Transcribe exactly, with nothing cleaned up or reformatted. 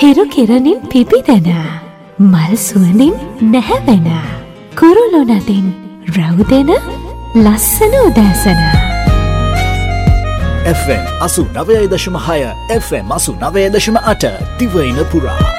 හිරු කිරණින් පිපිදෙන මල් සුවඳින් නැහැවෙන කුරුළු නදින් රැවුදෙන ලස්සන උදෑසන. එෆ් එම් අසූ නවය දශම හය එෆ් එම් අසූ නවය දශම අට දිවයින පුරා